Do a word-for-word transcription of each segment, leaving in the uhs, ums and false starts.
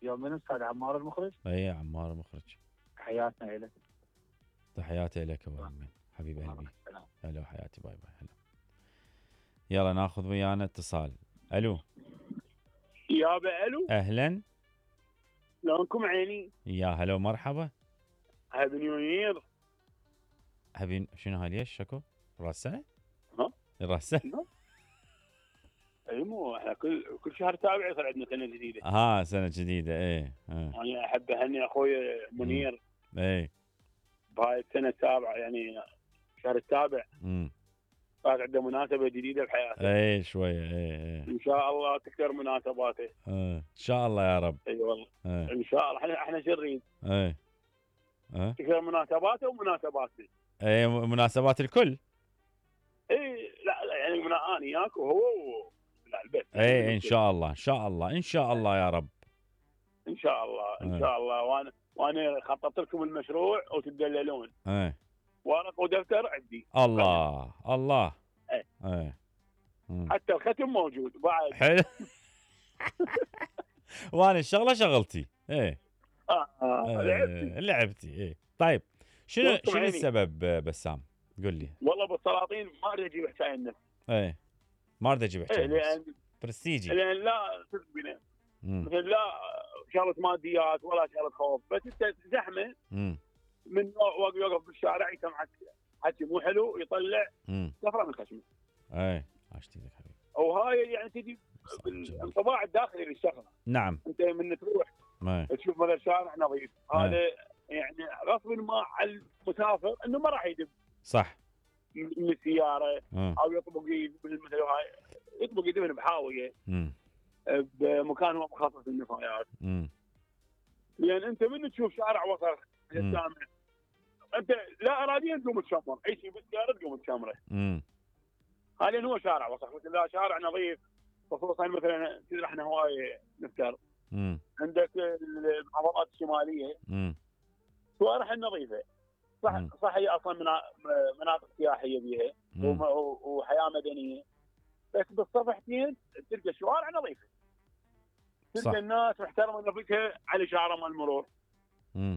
يوم من استاذ عمار المخرج. اي عمار المخرج. حياتنا لك. تحياتي لك ابو امين حبيب قلبي. هلا حياتي باي باي هلا. يلا ناخذ ويانا اتصال. الو يابا الو. اهلا. لونكم عيني. يا هلا ومرحبا. هابي نيو يير. هابي شنو هاي ليش شكو؟ راس سنه؟ ها؟ راس سنه؟ اي مو احنا كل كل شهر سابع يصير عندنا سنه جديده. ها سنه جديده ايه. انا يعني احب اهني اخوي منير. ايه بهاي السنه السابعه يعني الشهر السابع. امم صار عنده مناسبه جديده بحياته. ايه شويه ايه ايه ان شاء الله تكثر مناسباته. اه ان شاء الله يا رب. اي والله. ايه ان شاء الله احنا احنا شرين. ايه اه تكثر مناسباته ومناسباتنا. ايه مناسبات الكل. اي لا لا يعني من انا وياك وهو لا البيت. ايه ان شاء الله ان شاء الله ان شاء الله يا رب. ان شاء الله ان شاء الله. وانا وانا خططت لكم المشروع وتدللون. ايه ورق ودفتر عندي. الله الله. ايه ايه حتى الختم موجود بعد. حلو. وانا الشغله شغلتي. ايه اه, آه. لعبتي لعبتي ايه. طيب شنو شنو عيني. السبب بسام؟ قل لي. والله بالسلاطين ما اريد اجيب حساين النفس. ايه ما اريد اجيب ايه حسين لان برستيجي. لان لا تثبنا مثل لا شغله ماديات ولا شغله خوف. بس انت زحمه امم من واقف يوقف بالشارع يسمعك حكي مو حلو يطلع سفره من خشمه. ايه عشت لك حبيبي. وهاي يعني تجي بالانطباع الداخلي للشغله. نعم انت من تروح ما. تشوف مثلا شارع نظيف هذا يعني غصب ما على المسافر انه ما راح يدب صح من السياره مم. او يطبق مثل هاي يطبق يدفن بحاويه مم. بمكان هو مخصص للنفايات. لان انت من تشوف شارع وسخ السامع انت لا اراديا تقوم تشمر اي شيء بالسياره تقوم تشمره. حاليا هو شارع وسخ مثل لا شارع نظيف خصوصا مثلا تدري احنا هواي نذكر عندك المحافظات الشماليه شوارع نظيفه صح. مم. صح هي اصلا مناطق سياحيه بيها وحياه مدنيه بس بالصفحتين تلقى الشوارع نظيفه. تلقى الناس محترمه نفسها على شعره مال المرور. امم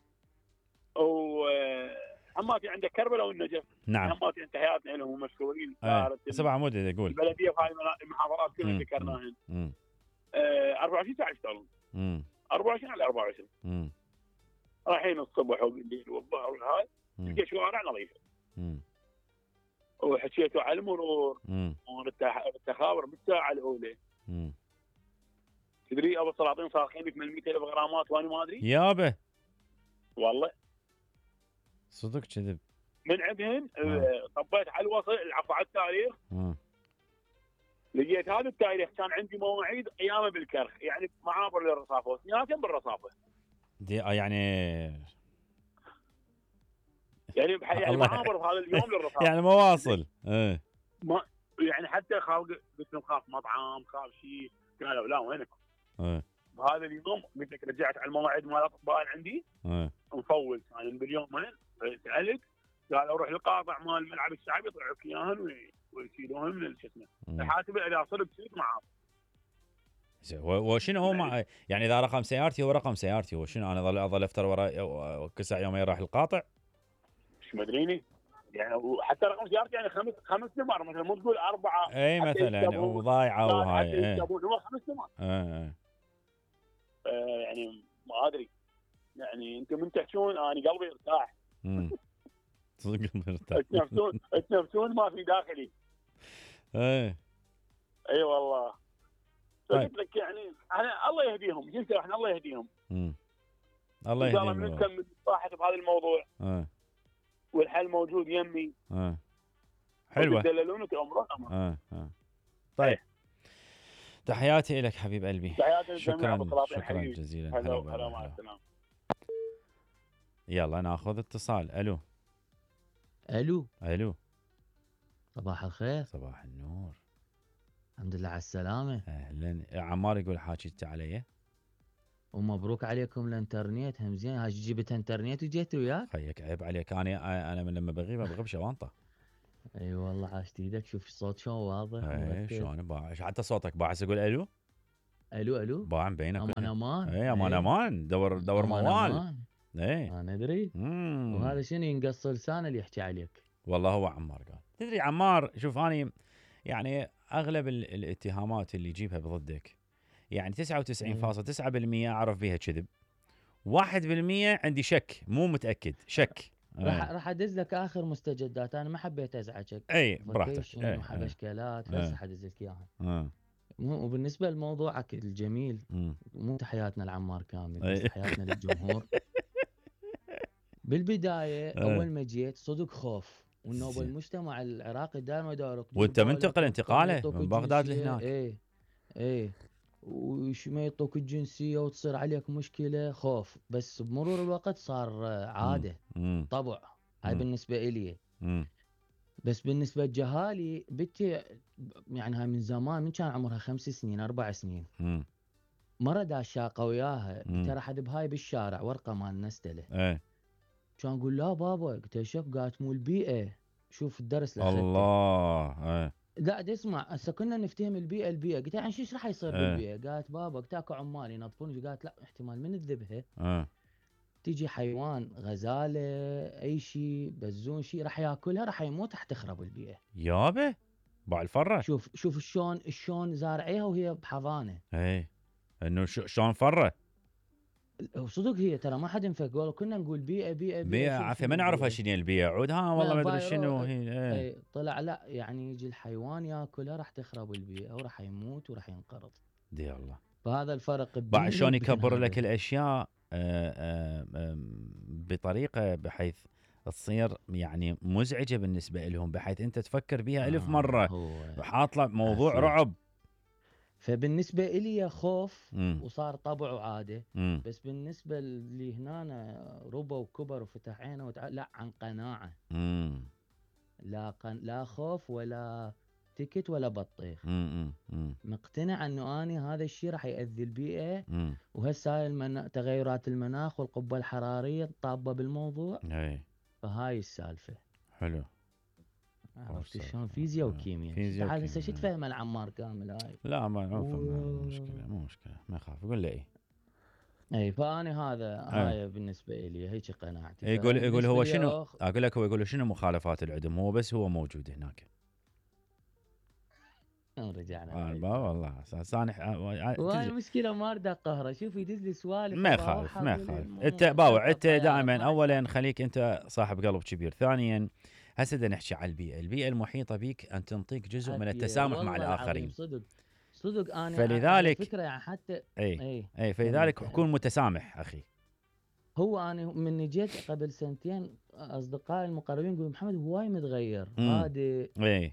وحماتي عندك كربلاء والنجف. نعم حماتي انت حياتنا لهم مشهورين. آه. سبع عمود يقول البلديه في هاي المحافظات كلها ذكرناهن. آه أربعة وعشرين ساعه يشتغلون. أربعة وعشرين على أربعة وعشرين. امم رايحين الصبح وبالليل والظهر والهاي تلقى شوارع نظيفه. امم وحكيتوا على المرور والتخابر بالساعه الاولى. امم تدري ابو السلاطين صارخين لك من مئة ألف غرامات وانا ما ادري يابا والله صدق كذب من عندهن. طبيت على الوصل العفو على التاريخ. مم. لقيت هذا التاريخ كان عندي مواعيد قيامه بالكرخ يعني معابر للرصافه واثنيناتهم بالرصافه دي يعني يعني بح... يعني معابر بهذا اليوم للرصافه يعني مواصل. ايه ما يعني حتى خاف قلت لهم خاف مطعم خاف شيء قالوا لا وينكم. ايه بهذا اليوم قلت لك رجعت على المواعيد مال الاطباء عندي. ايه مفول كان يعني باليومين سالت قالوا روح القاطع مال الملعب الشعبي يطلعوك اياهن ويشيلوهن من شو اسمه الحاسب اذا صرت صرت معاه. وشنو هو مع يعني اذا رقم سيارتي هو رقم سيارتي هو شنو انا اظل اظل افتر ورا كسع يومين راح القاطع مش مدريني يعني وحتى رقم سيارتي يعني خمس خمس نمر مثلا مو تقول اربعه اي مثلا وضايعه وهاي ايه هو خمس نمر. ايه آه يعني ما ادري يعني انتم من تحكون انا قلبي ارتاح. صدق قلبي ارتاح. تنفسون تنفسون ما في داخلي. ايه اي والله. قلت لك يعني انا الله يهديهم جيت احنا الله يهديهم. امم الله يهديهم. ان شاء الله بنكمل صاحب بهذا الموضوع. اه والحل موجود يمي. اه حلوه. تدللونك امر امر. اه اه طيب تحياتي لك حبيب قلبي. شكرا شكرا جزيلا. هلا هلا مع السلامه. يلا ناخذ اتصال. الو الو الو صباح الخير. صباح النور. الحمد لله على السلامه. اهلا. عمار يقول حاجيت علي ومبروك عليكم الانترنت هم زين. هاي جبت انترنت وجيت وياك. خيك عيب عليك انا انا من لما بغيب بغيب شوانطه. اي أيوة والله عاشت ايدك. شوف الصوت شلون واضح. اي شلون باعش حتى صوتك باعث. اقول الو الو الو باعن بينك امان امان اي امان إيه. امان دور دور أمان موال. أمان. اي انا ادري. مم. وهذا شنو ينقص لسانه اللي يحكي عليك. والله هو عمار قال. تدري عمار، شوف اني يعني اغلب ال- الاتهامات اللي يجيبها ضدك يعني تسعة وتسعين فاصلة تسعة بالمئة اعرف بها كذب، واحد بالمئة عندي شك، مو متاكد، شك. راح اي راح ادز لك اخر مستجدات، انا ما حبيت ازعجك. اي براحتك. فوكيشن اي وحبشكلات إيه. بس حدز لك اياها. آه. مو- وبالنسبه لموضوعك الجميل، مم. مو تحياتنا لعمار كامل بس إيه. تحياتنا للجمهور. بالبدايه إيه. اول ما جيت صدق خوف، وانه زين. المجتمع العراقي دائما يدارك وانت منتقل انتقاله من بغداد لهناك. ايه ايه وش ما يعطوك الجنسيه وتصير عليك مشكله خوف، بس بمرور الوقت صار آه، عاده مم. طبع. هاي مم. بالنسبه الي. مم. بس بالنسبه لجهالي بنتي يعني هاي من زمان، من كان عمرها خمس سنين اربع سنين، مم. مره داشاقه وياها مم. قلت لها راح ادب هاي بالشارع ورقه مال نستله. ايه كان اقول لا بابا، قلت لها شوف قالت مو البيئه، شوف الدرس اللي اخذته. الله. ايه لا اسمع، هسه كنا نفتهم البيئه البيئه، قلت لها عن ايش راح يصير إيه. بالبيئه؟ قالت بابا قلت اكو عمال ينظفون، قالت لا احتمال من تذبها ايه تيجي حيوان غزاله اي شيء بزون شيء راح ياكلها راح يموت راح تخرب البيئه. يابا باع الفره. شوف شوف شلون شلون زارعيها وهي بحضانه. ايه انه ش- شلون فره. وصدق هي ترى ما حد ينفك، والله كنا نقول بيئه بيئه بيئه شوف عافيه شنو ما نعرفها البيئة. شنو البيئه عود ها والله ما ادري فايرو- شنو هي. ايه اي طلع لا يعني يجي الحيوان ياكلها راح تخرب البيئه وراح يموت وراح ينقرض. دي الله. فهذا الفرق بعد بين شلون وبين يكبر هذا. لك الاشياء آه، آه، آه، بطريقه بحيث تصير يعني مزعجه بالنسبه لهم، بحيث انت تفكر بيها ألف آه، مره هو وحاطله موضوع عافية. رعب. فبالنسبه إلي خوف مم. وصار طبع وعاده. مم. بس بالنسبه اللي هنا ربى وكبر وفتح عينه وتع... لا عن قناعه. مم. لا قن... لا خوف ولا تكت ولا بطيخ. مم. مم. مقتنع انه اني هذا الشيء راح ياذي البيئه، مم. وهسه هاي المنا... تغيرات المناخ والقبه الحراريه طابه بالموضوع. اي فهاي السالفه. حلو. عرفت أوصل. شلون؟ فيزياء آه. وكيمياء. فيزياء تعال هسه شو وكيمياء. تفهم العمار كامل هاي. لا ما ما و- مو مشكله مو مشكله ما يخاف يقول لي ايه. اي فانا هذا آه. هاي بالنسبه لي هيك قناعتي. يقول يقول هو فبالنسبة لي شنو أخ- اقول لك، هو يقول شنو مخالفات العدم، هو بس هو موجود هناك. رجعنا آه هاي. با والله سانح آه، وهاي تدري- المشكله ما اريد اقهره، شوف يدز لي سوالف ما أباوعها يخالف ما أقول يخالف. مو- انت مو باوع انت الطيارة، دائما ما اولا خليك انت صاحب قلب كبير، ثانيا هسه بدنا نحكي على البيئه، البيئه المحيطه بك ان تنطيك جزء من عافية. التسامح مع والله الاخرين. العظيم صدق صدق انا فلذلك- على فكره يعني حتى اي اي اي فلذلك كمل. كون متسامح اخي. هو انا من جيت قبل سنتين اصدقائي المقربين يقولوا محمد هواي متغير، مم. هادي اي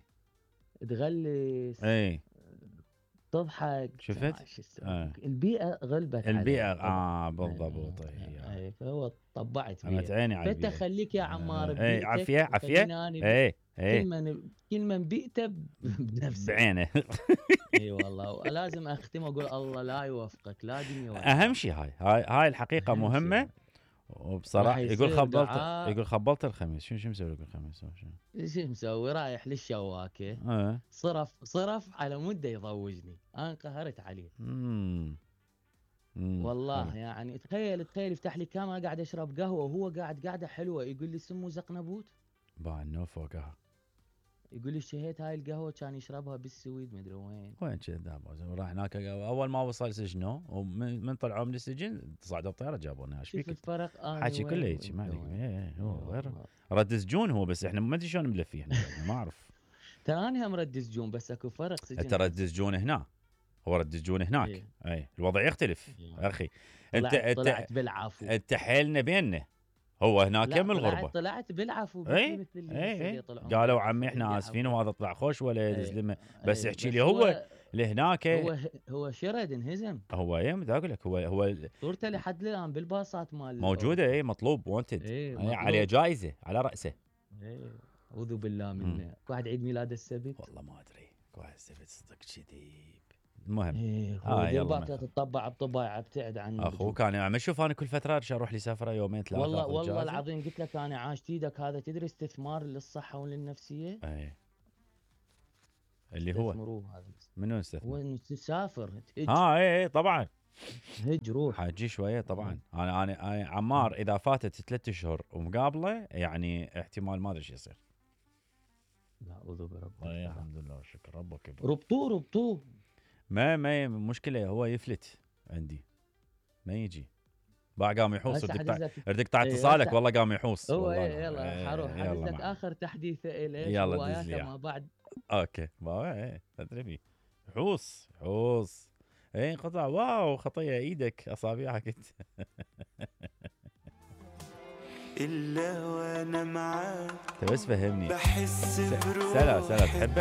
تغلس اي تضحك. شفت؟ ما شو اسوي. آه. البيئه غلبت البيئه عليه. اه بالضبط. اي اي فهو طبعت انا بيه. عيني على فانت البيئه. خليك يا عمار اي ببيئتك عافيه عافيه. وخليني أنا ب- اي كل اي من كل من بيئته ب- بنفسه. بعينه. اي والله ولازم اختم واقول الله لا يوفقك لا دنيا ولا اهم شيء هاي هاي هاي الحقيقه أهم شيء. مهمه. وبصراحه راح يقول يصير خبلت دعاء. يقول خبلت الخميس. شو شو مسوي لك الخميس؟ أو شو؟ شو مسوي؟ رايح للشواكه اه صرف صرف على مده يضوجني، انا انقهرت عليه. امم أمم، والله حلو. يعني تخيل تخيل يفتح لي كاميرا قاعد اشرب قهوه وهو قاعد قاعده حلوه، يقول لي سمو زقنبوت، باع انه فوقها يقول لي اشتهيت هاي القهوه كان يشربها بالسويد مدري وين. وين كذا راح هناك اول ما وصل سجنه ومن من طلعوا من السجن صعدوا الطياره جابونا. ايش شوف فيك؟ الفرق انا حكي كله وين هيك ما وأنت عليك. وين. إيه، إيه، هو إيه غير والله. رد سجون هو، بس احنا ما ادري شلون ملفي احنا بعدنا، ما اعرف. ترى انا هم رد سجون بس اكو فرق سجن. انت رد سجون هنا هو رد سجون هناك. إيه. اي الوضع يختلف إيه. اخي. انت طلعت, انت طلعت بالعفو. انت حيلنا بيننا، هو هناك لا، يم طلعت الغربه. طلعت بالعفو. اي مثل اللي اي هسه اي يطلعون قالوا بالعفو عمي احنا بالعفو. اسفين وهذا طلع خوش ولا إيه. يدزلمه. بس إيه. احكي لي هو لهناك هو هو شرد انهزم هو يم اقول لك هو هو صورته لحد الان بالباصات مال موجوده. اي مطلوب وانتد. ايه اي عليه جائزه على راسه. ايه اعوذ بالله منه. واحد عيد ميلاد السبت. والله ما ادري كويس السبت صدق كذيب. المهم ايه آه، هو يلا دير ما بالك تطبع بطباع ابتعد عن اخوه كان يعني شوف انا كل فتره ارجع اروح لي سفره يومين ثلاثه. والله آخذ والله جائزة. العظيم قلت لك انا عاشت ايدك هذا تدري استثمار للصحه وللنفسيه. اي اللي هو استثمروه هذا. منو هو استثمر؟ انه تسافر تهج اه اي اي طبعا هج روح. حاجي شويه طبعا. انا انا أنا عمار اذا فاتت ثلاث اشهر ومقابله يعني احتمال ما ادري ايش يصير. لا اعوذ برب. والله الحمد لله والشكر ربك يبارك. ربطوه ربطوه. ما ما مشكله هو يفلت عندي ما يجي بقى قام يحوس. هسه ردك تع... حدث لك ردك تحت إيه، اتصالك هسه- والله قام يحوس. هو والله ايه يلا إيه، حروح يلا حدث لك معك. اخر تحديثه اليه يلا هو دز لي وياك إياه. مع بعض. اوكي ما ايه ادري بي حوس حوس ايه انقطع. واو خطيه ايدك اصابعك انت. إلا وأنا معاك انت بس فهمني. بحس س- بروحي سلا سلا تحبه